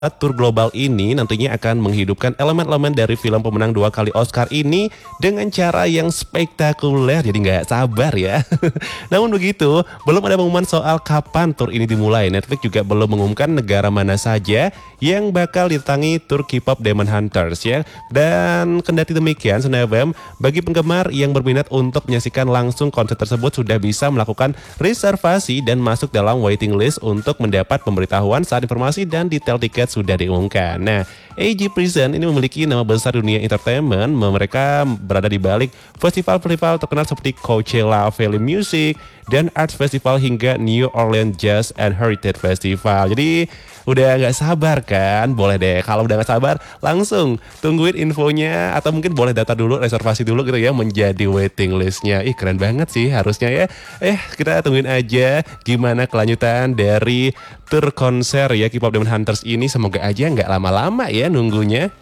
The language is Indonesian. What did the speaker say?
Tur global ini nantinya akan menghidupkan elemen-elemen dari film pemenang 2 kali Oscar ini dengan cara yang spektakuler, jadi nggak sabar ya. Namun begitu, belum ada pengumuman soal kapan tur ini dimulai. Netflix juga belum mengumumkan negara mana saja yang bakal didatangi tur K-pop Demon Hunters ya. Dan kendati demikian, Senewem, bagi penggemar yang berminat untuk menyaksikan langsung konser tersebut sudah bisa melakukan reservasi dan masuk dalam waiting list untuk mendapat pemberitahuan saat informasi dan detail tiket sudah diumumkan. Nah, AG Prison ini memiliki nama besar dunia entertainment. Mereka berada di balik festival-festival terkenal seperti Coachella Valley Music dan Arts Festival hingga New Orleans Jazz and Heritage Festival. Jadi udah gak sabar kan? Boleh deh, kalau udah gak sabar langsung tungguin infonya atau mungkin boleh data dulu, reservasi dulu gitu ya menjadi waiting listnya. Ih keren banget sih harusnya ya. Kita tungguin aja gimana kelanjutan dari tur konser ya K-pop Demon Hunters ini. Semoga aja nggak lama-lama ya nunggunya.